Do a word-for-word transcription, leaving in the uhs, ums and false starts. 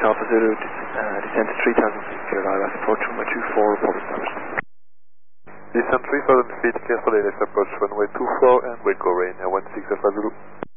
Alpha Zulu, uh, descend to three thousand feet, clear I L S approach runway two four, report established. Descend three thousand feet, clear for the L S approach runway two four and we'll go rain, one six Alpha Zulu.